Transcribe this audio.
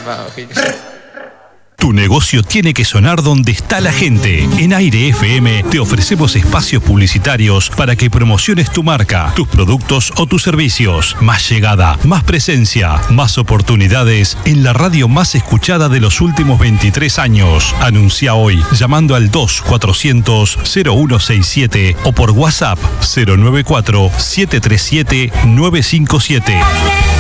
Tu negocio tiene que sonar donde está la gente. En Aire FM te ofrecemos espacios publicitarios para que promociones tu marca, tus productos o tus servicios. Más llegada, más presencia, más oportunidades en la radio más escuchada de los últimos 23 años. Anuncia hoy llamando al 2400-0167 o por WhatsApp 094-737-957.